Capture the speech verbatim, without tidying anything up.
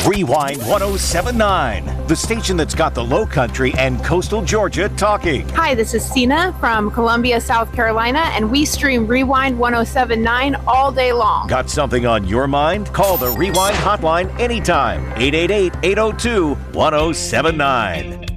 Rewind ten seventy-nine, the station that's got the Low Country and coastal Georgia talking. Hi, this is Sina from Columbia, South Carolina, and we stream Rewind ten seventy-nine all day long. Got something on your mind? Call the Rewind hotline anytime. eight eight eight, eight oh two, ten seventy-nine.